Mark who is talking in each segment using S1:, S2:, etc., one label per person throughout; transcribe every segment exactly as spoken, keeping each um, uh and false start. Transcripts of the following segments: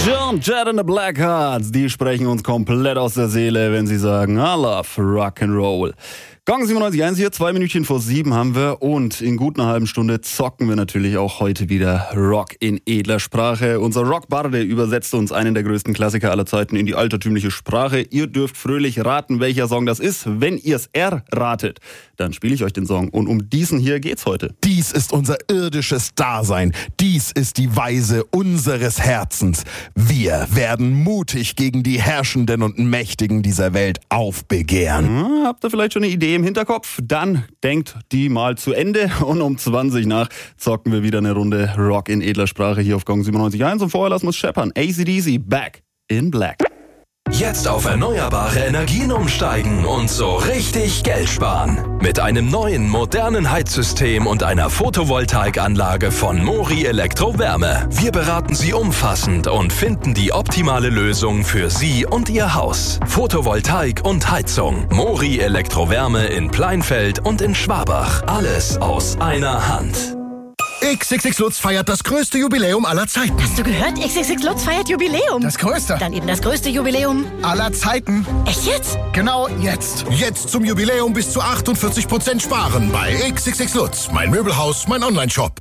S1: John Jett and the Blackhearts, die sprechen uns komplett aus der Seele, wenn sie sagen, I love Rock'n'Roll. Gong siebenundneunzig Komma eins hier, zwei Minütchen vor sieben haben wir und in gut einer halben Stunde zocken wir natürlich auch heute wieder Rock in edler Sprache. Unser Rockbarde übersetzt uns einen der größten Klassiker aller Zeiten in die altertümliche Sprache. Ihr dürft fröhlich raten, welcher Song das ist. Wenn ihr's erratet, dann spiele ich euch den Song und um diesen hier geht's heute.
S2: Dies ist unser irdisches Dasein. Dies ist die Weise unseres Herzens. Wir werden mutig gegen die Herrschenden und Mächtigen dieser Welt aufbegehren.
S1: Hm, habt ihr vielleicht schon eine Idee im Hinterkopf? Dann denkt die mal zu Ende und um zwanzig nach zocken wir wieder eine Runde Rock in edler Sprache hier auf Gong siebenundneunzig Komma eins und vorher lassen wir es scheppern. A C D C, Back in Black.
S3: Jetzt auf erneuerbare Energien umsteigen und so richtig Geld sparen. Mit einem neuen, modernen Heizsystem und einer Photovoltaikanlage von Mori Elektrowärme. Wir beraten Sie umfassend und finden die optimale Lösung für Sie und Ihr Haus. Photovoltaik und Heizung. Mori Elektrowärme in Pleinfeld und in Schwabach. Alles aus einer Hand.
S4: X X X Lutz feiert das größte Jubiläum aller Zeiten.
S5: Hast du gehört? X X X Lutz feiert Jubiläum.
S4: Das größte.
S5: Dann eben das größte Jubiläum
S4: aller Zeiten.
S5: Echt jetzt?
S4: Genau jetzt. Jetzt zum Jubiläum bis zu achtundvierzig Prozent sparen bei X X X Lutz. Mein Möbelhaus, mein Online-Shop.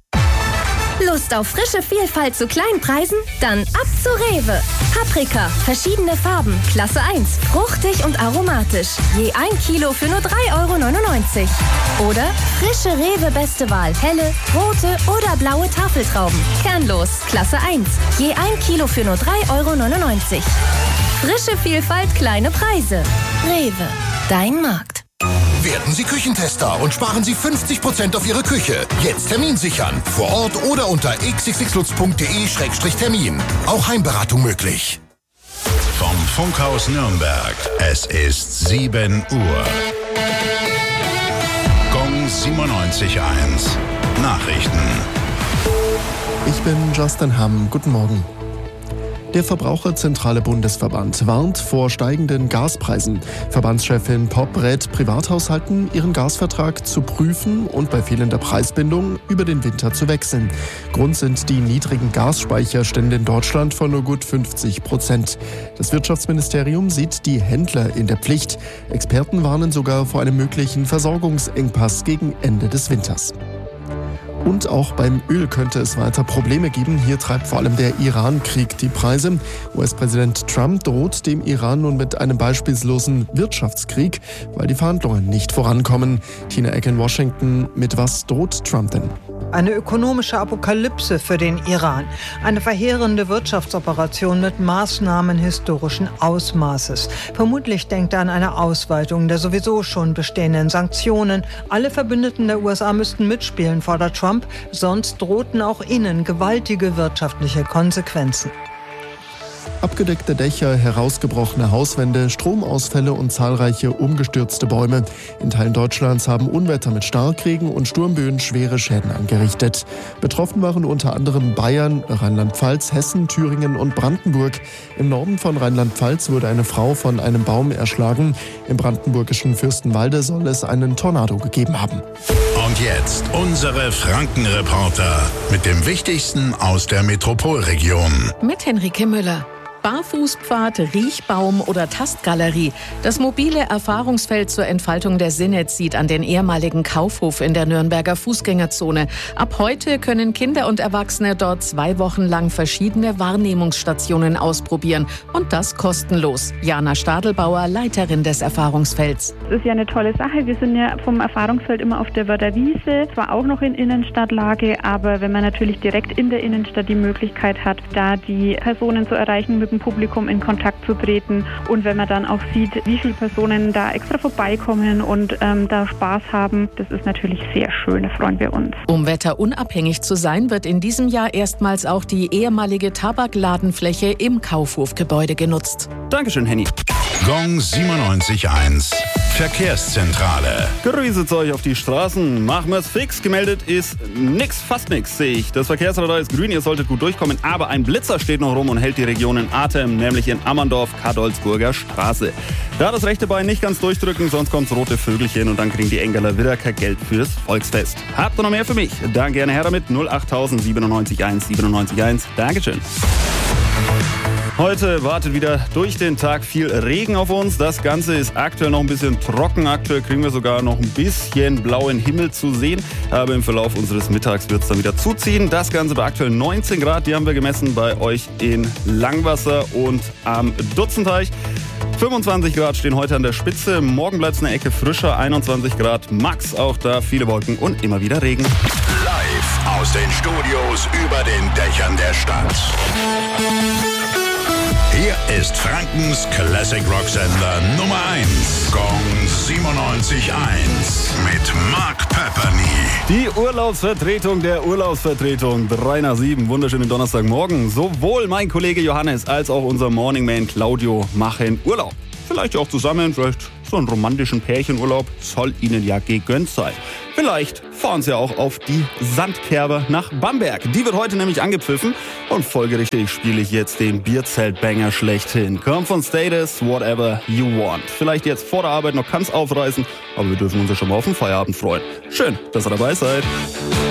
S6: Lust auf frische Vielfalt zu kleinen Preisen? Dann ab zu Rewe. Paprika, verschiedene Farben, Klasse eins, fruchtig und aromatisch. Je ein Kilo für nur drei Euro neunundneunzig. Oder frische Rewe Beste Wahl, helle, rote oder blaue Tafeltrauben. Kernlos, Klasse eins. Je ein Kilo für nur drei Euro neunundneunzig. Frische Vielfalt, kleine Preise. Rewe, dein Markt.
S4: Werden Sie Küchentester und sparen Sie fünfzig Prozent auf Ihre Küche. Jetzt Termin sichern. Vor Ort oder unter x x x lutz punkt d e Schrägstrich Termin. Auch Heimberatung möglich.
S7: Vom Funkhaus Nürnberg. Es ist sieben Uhr. Gong siebenundneunzig Komma eins. Nachrichten.
S8: Ich bin Justin Hamm. Guten Morgen. Der Verbraucherzentrale Bundesverband warnt vor steigenden Gaspreisen. Verbandschefin Popp rät Privathaushalten, ihren Gasvertrag zu prüfen und bei fehlender Preisbindung über den Winter zu wechseln. Grund sind die niedrigen Gasspeicherstände in Deutschland von nur gut fünfzig Prozent. Das Wirtschaftsministerium sieht die Händler in der Pflicht. Experten warnen sogar vor einem möglichen Versorgungsengpass gegen Ende des Winters. Und auch beim Öl könnte es weiter Probleme geben. Hier treibt vor allem der Iran-Krieg die Preise. U S-Präsident Trump droht dem Iran nun mit einem beispiellosen Wirtschaftskrieg, weil die Verhandlungen nicht vorankommen. Tina Eck in Washington, mit was droht Trump denn?
S9: Eine ökonomische Apokalypse für den Iran. Eine verheerende Wirtschaftsoperation mit Maßnahmen historischen Ausmaßes. Vermutlich denkt er an eine Ausweitung der sowieso schon bestehenden Sanktionen. Alle Verbündeten der U S A müssten mitspielen, fordert Trump. Sonst drohten auch ihnen gewaltige wirtschaftliche Konsequenzen.
S8: Abgedeckte Dächer, herausgebrochene Hauswände, Stromausfälle und zahlreiche umgestürzte Bäume. In Teilen Deutschlands haben Unwetter mit Starkregen und Sturmböen schwere Schäden angerichtet. Betroffen waren unter anderem Bayern, Rheinland-Pfalz, Hessen, Thüringen und Brandenburg. Im Norden von Rheinland-Pfalz wurde eine Frau von einem Baum erschlagen. Im brandenburgischen Fürstenwalde soll es einen Tornado gegeben haben.
S7: Und jetzt unsere Frankenreporter mit dem Wichtigsten aus der Metropolregion.
S10: Mit Henrike Müller. Barfußpfad, Riechbaum oder Tastgalerie. Das mobile Erfahrungsfeld zur Entfaltung der Sinne zieht an den ehemaligen Kaufhof in der Nürnberger Fußgängerzone. Ab heute können Kinder und Erwachsene dort zwei Wochen lang verschiedene Wahrnehmungsstationen ausprobieren. Und das kostenlos. Jana Stadelbauer, Leiterin des Erfahrungsfelds.
S11: Das ist ja eine tolle Sache. Wir sind ja vom Erfahrungsfeld immer auf der Wörderwiese, zwar auch noch in Innenstadtlage, aber wenn man natürlich direkt in der Innenstadt die Möglichkeit hat, da die Personen zu erreichen, mit dem Publikum in Kontakt zu treten und wenn man dann auch sieht, wie viele Personen da extra vorbeikommen und ähm, da Spaß haben, das ist natürlich sehr schön, da freuen wir uns.
S10: Um wetterunabhängig zu sein, wird in diesem Jahr erstmals auch die ehemalige Tabakladenfläche im Kaufhofgebäude genutzt.
S1: Dankeschön, Henny.
S7: Gong siebenundneunzig Komma eins. Verkehrszentrale.
S1: Grüßet euch auf die Straßen. Machen wir's fix. Gemeldet ist nix, fast nix, sehe ich. Das Verkehrsradar ist grün, ihr solltet gut durchkommen. Aber ein Blitzer steht noch rum und hält die Region in Atem, nämlich in Ammerndorf-Kadolsburger Straße. Da das rechte Bein nicht ganz durchdrücken, sonst kommt's rote Vögelchen und dann kriegen die Engerler wieder kein Geld fürs Volksfest. Habt ihr noch mehr für mich? Dann gerne her damit. null acht null null siebenundneunzig eins siebenundneunzig eins. Dankeschön. Heute wartet wieder durch den Tag viel Regen auf uns. Das Ganze ist aktuell noch ein bisschen trocken. Aktuell kriegen wir sogar noch ein bisschen blauen Himmel zu sehen. Aber im Verlauf unseres Mittags wird es dann wieder zuziehen. Das Ganze bei aktuell neunzehn Grad. Die haben wir gemessen bei euch in Langwasser und am Dutzenteich. fünfundzwanzig Grad stehen heute an der Spitze. Morgen bleibt es eine Ecke frischer. einundzwanzig Grad max. Auch da viele Wolken und immer wieder Regen.
S7: Live aus den Studios über den Dächern der Stadt. Hier ist Frankens Classic Rock Sender Nummer eins. Gong siebenundneunzig Komma eins mit Mark Pepperny.
S1: Die Urlaubsvertretung der Urlaubsvertretung. drei nach sieben. Wunderschönen Donnerstagmorgen. Sowohl mein Kollege Johannes als auch unser Morningman Claudio machen Urlaub. Vielleicht auch zusammen, vielleicht so einen romantischen Pärchenurlaub. Soll ihnen ja gegönnt sein. Vielleicht fahren sie ja auch auf die Sandkerbe nach Bamberg. Die wird heute nämlich angepfiffen. Und folgerichtig spiele ich jetzt den Bierzelt-Banger schlechthin. Come von Status, whatever you want. Vielleicht jetzt vor der Arbeit noch ganz aufreißen, aber wir dürfen uns ja schon mal auf den Feierabend freuen. Schön, dass ihr dabei seid.